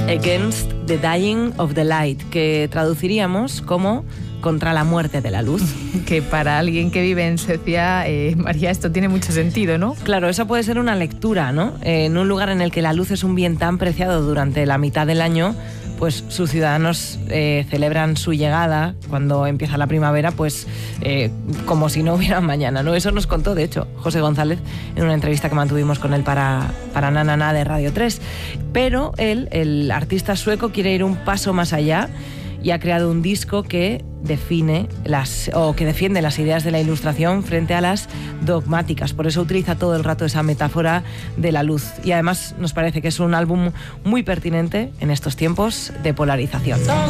Against the Dying of the Light, que traduciríamos como contra la muerte de la luz. Que para alguien que vive en Suecia, María, esto tiene mucho sentido, ¿no? Claro, esa puede ser una lectura, ¿no? En un lugar en el que la luz es un bien tan preciado durante la mitad del año, pues sus ciudadanos celebran su llegada cuando empieza la primavera, pues como si no hubiera mañana, ¿no? Eso nos contó, de hecho, José González en una entrevista que mantuvimos con él para Na Na Na de Radio 3. Pero él, el artista sueco, quiere ir un paso más allá y ha creado un disco que defiende las ideas de la ilustración frente a las dogmáticas. Por eso utiliza todo el rato esa metáfora de la luz. Y además nos parece que es un álbum muy pertinente en estos tiempos de polarización.